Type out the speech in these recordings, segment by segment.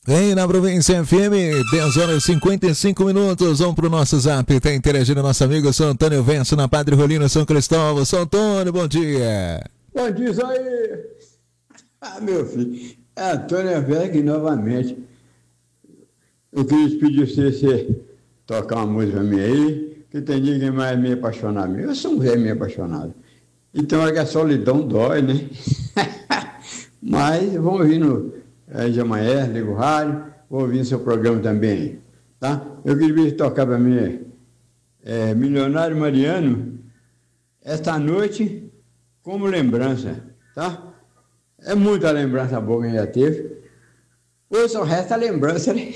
Vem na Província FM, 10 horas e 55 minutos. Vamos pro nosso zap. Tá interagindo nosso amigo São Antônio Venço na Padre Rolino, São Cristóvão. São Antônio, bom dia. Bom dia, isso aí. Meu filho, é Antônio Venço novamente. Eu queria pedir você tocar uma música minha aí, que tem ninguém mais me apaixonar mesmo. Eu sou um velho meio apaixonado. Então é que a solidão dói, né? Mas vamos ouvir de amanhã, ligo o rádio, vou ouvir seu programa também, tá? Eu queria tocar para mim, Milionário Mariano, esta noite, como lembrança, tá? É muita lembrança boa que a gente já teve. Hoje só resta a lembrança, né?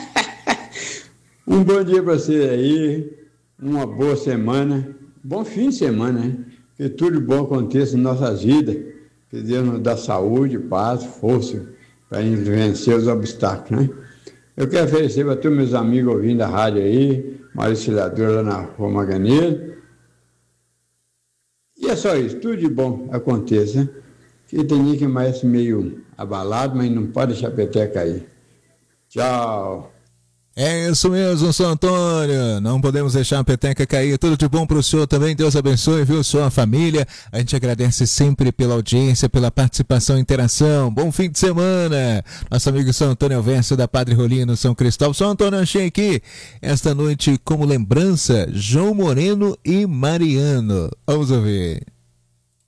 Um bom dia para você aí, uma boa semana, bom fim de semana, né? Que tudo bom aconteça em nossas vidas, que Deus nos dá saúde, paz, força, para vencer os obstáculos, né? Eu quero oferecer para todos meus amigos ouvindo a rádio aí, Maria Auxiliadora lá na Rua Maganeira. E é só isso, tudo de bom aconteça, né? Que tem gente que mais meio abalado, mas não pode deixar a peteca cair. Tchau! É isso mesmo, São Antônio. Não podemos deixar a peteca cair. Tudo de bom para o senhor também. Deus abençoe, viu, sua família. A gente agradece sempre pela audiência, pela participação e interação. Bom fim de semana. Nosso amigo São Antônio Venço da Padre Rolino, São Cristóvão. São Antônio, achei aqui esta noite como lembrança João Moreno e Mariano. Vamos ouvir.